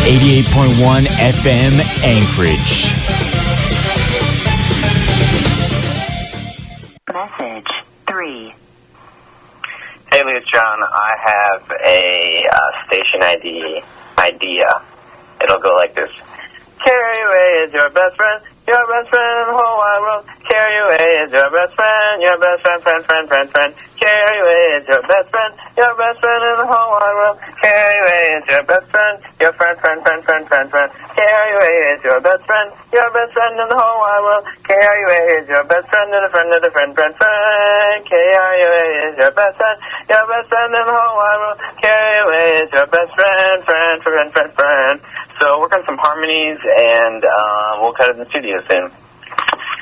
88.1 FM Anchorage. Message 3. Hey, Lee, it's John. I have a station ID idea. It'll go like this. Carrie Ray is your best friend in the whole wide world. Carrie Ray is your best friend, friend. Carrie Ray is your best friend in the whole wide world. Carrie Ray is your best friend, your friend. Carrie Ray is your best friend in the whole wide world. Carrie Ray is your best friend and a friend of the friend. Carrie Ray is your best friend in the whole wide world. Carrie Ray is your best friend. So work on some harmonies, and we'll cut it in the studio soon.